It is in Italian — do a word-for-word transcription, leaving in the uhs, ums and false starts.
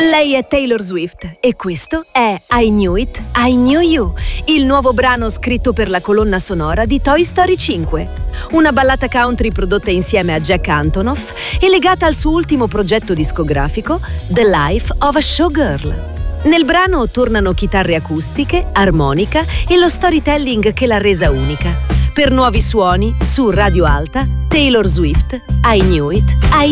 Lei è Taylor Swift e questo è I Knew It, I Knew You, il nuovo brano scritto per la colonna sonora di Toy Story cinque. Una ballata country prodotta insieme a Jack Antonoff e legata al suo ultimo progetto discografico, The Life of a Showgirl. Nel brano tornano chitarre acustiche, armonica e lo storytelling che l'ha resa unica. Per nuovi suoni, su Radio Alta, Taylor Swift, I Knew It, I